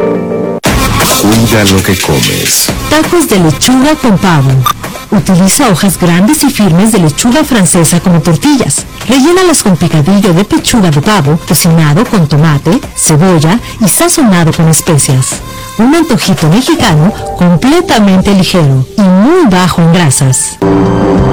Cuida lo que comes. Tacos de lechuga con pavo. Utiliza hojas grandes y firmes de lechuga francesa como tortillas. Rellénalas con picadillo de pechuga de pavo, cocinado con tomate, cebolla y sazonado con especias. Un antojito mexicano completamente ligero y muy bajo en grasas.